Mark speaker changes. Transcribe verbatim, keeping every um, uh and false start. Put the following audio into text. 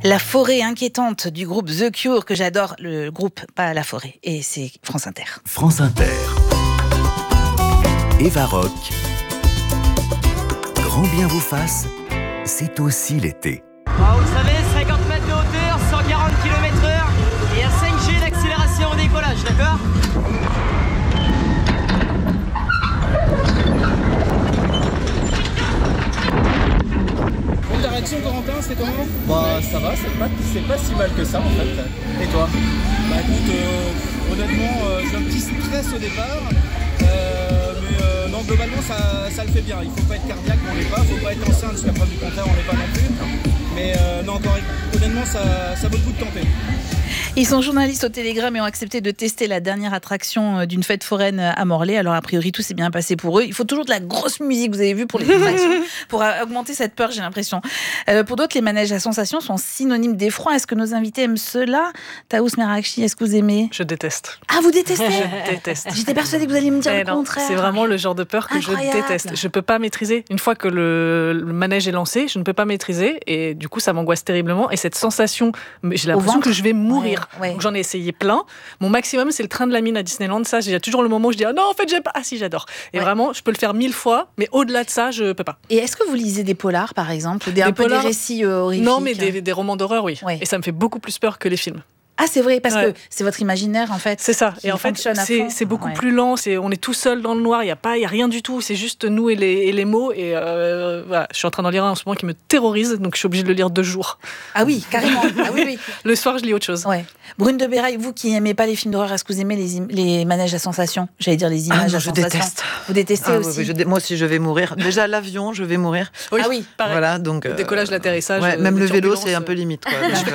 Speaker 1: La forêt inquiétante du groupe The Cure, que j'adore, le groupe, pas la forêt, et c'est France Inter.
Speaker 2: France Inter. Eva Rock. Grand bien vous fasse, c'est aussi l'été.
Speaker 3: Alors vous le savez, cinquante mètres de hauteur, cent quarante kilomètres heure et un cinq G d'accélération au décollage, d'accord ?
Speaker 4: Ta réaction, Corentin, c'était comment ? Bah ça va, c'est pas, c'est pas si mal que ça en fait. Et toi ? Bah écoute, euh, honnêtement, euh, j'ai un petit stress au départ, euh, mais euh, non, globalement ça, ça le fait bien. Il faut pas être cardiaque, on l'est pas, faut pas être enceinte, jusqu'à preuve du contraire, on l'est pas non plus. Mais euh, non, encore, honnêtement, ça, ça vaut le coup de tenter.
Speaker 1: Ils sont journalistes au Télégramme et ont accepté de tester la dernière attraction d'une fête foraine à Morlaix. Alors, a priori, tout s'est bien passé pour eux. Il faut toujours de la grosse musique, vous avez vu, pour les attractions, pour augmenter cette peur, j'ai l'impression. Euh, pour d'autres, les manèges à sensations sont synonymes d'effroi. Est-ce que nos invités aiment cela ? Taous Merakchi, est-ce que vous aimez ?
Speaker 5: Je déteste.
Speaker 1: Ah, vous détestez ?
Speaker 5: Je déteste.
Speaker 1: J'étais persuadée que vous alliez me dire
Speaker 5: Mais
Speaker 1: le
Speaker 5: non,
Speaker 1: contraire.
Speaker 5: c'est vraiment le genre de peur que
Speaker 1: Incroyable.
Speaker 5: je déteste. Je ne peux pas maîtriser. Une fois que le, le manège est lancé, je ne peux pas maîtriser. Et du coup, ça m'angoisse terriblement. Et cette sensation, j'ai l'impression que je vais mourir.
Speaker 1: Ouais, ouais.
Speaker 5: Donc, j'en ai essayé plein. Mon maximum, c'est le train de la mine à Disneyland. Ça, il y a toujours le moment où je dis ah non, en fait, j'aime pas. Ah si, j'adore. Et
Speaker 1: Ouais.
Speaker 5: vraiment, je peux le faire mille fois. Mais au-delà de ça, je peux pas.
Speaker 1: Et est-ce que vous lisez des polars, par exemple, ou des,
Speaker 5: Des
Speaker 1: un peu
Speaker 5: polars
Speaker 1: des récits euh, horrifiques ?
Speaker 5: Non, mais des, des romans d'horreur, oui.
Speaker 1: Ouais.
Speaker 5: Et ça me fait beaucoup plus peur que les films.
Speaker 1: Ah, c'est vrai, parce
Speaker 5: Ouais.
Speaker 1: que c'est votre imaginaire, en fait.
Speaker 5: C'est ça.
Speaker 1: qui
Speaker 5: Et en fait,
Speaker 1: fonctionne à
Speaker 5: c'est,
Speaker 1: fond.
Speaker 5: c'est beaucoup
Speaker 1: Ouais.
Speaker 5: plus lent. C'est, on est tout seul dans le noir. Il y a pas, il y a rien du tout. C'est juste nous et les, et les mots. Et euh, voilà, je suis en train d'en lire un en ce moment qui me terrorise, donc je suis obligée de le lire deux jours.
Speaker 1: Ah oui, carrément. Ah oui, oui.
Speaker 5: Le soir, je lis autre chose.
Speaker 1: Ouais. Brune de Béraille, vous qui n'aimez pas les films d'horreur, est-ce que vous aimez les, im- les manèges à sensations ? J'allais dire les images
Speaker 6: non,
Speaker 1: à
Speaker 6: je
Speaker 1: sensations.
Speaker 6: déteste.
Speaker 1: Vous détestez
Speaker 6: Ah,
Speaker 1: aussi
Speaker 6: oui, oui, je dé- moi aussi, je vais mourir. Déjà, l'avion, je vais mourir.
Speaker 5: Oui,
Speaker 1: Ah oui,
Speaker 5: pareil.
Speaker 6: Voilà, donc.
Speaker 5: Le
Speaker 6: euh,
Speaker 5: décollage, l'atterrissage.
Speaker 6: ouais,
Speaker 5: euh,
Speaker 6: même
Speaker 5: les
Speaker 6: le vélo,
Speaker 5: turbulences,
Speaker 6: c'est un peu limite. Quoi. Donc,